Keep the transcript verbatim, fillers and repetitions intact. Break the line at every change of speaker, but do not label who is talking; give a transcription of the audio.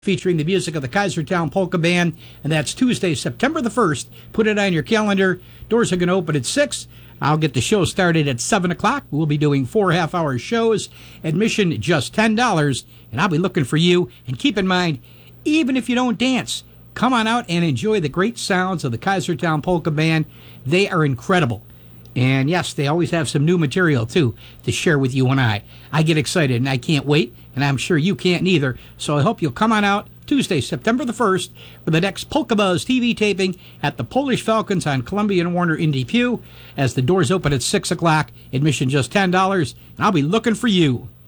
featuring the music of the Kaisertown Polka Band, and that's Tuesday, September the first. Put it on your calendar. Doors are going to open at six. I'll get the show started at seven o'clock. We'll be doing four half-hour shows. Admission just ten dollars, and I'll be looking for you. And keep in mind, even if you don't dance, come on out and enjoy the great sounds of the Kaisertown Polka Band. They are incredible. And yes, they always have some new material, too, to share with you and I. I get excited, and I can't wait, and I'm sure you can't either. So I hope you'll come on out Tuesday, September the first, for the next Polka Buzz T V taping at the Polish Falcons on Columbia and Warner in Depew, as the doors open at six o'clock. Admission just ten dollars, and I'll be looking for you.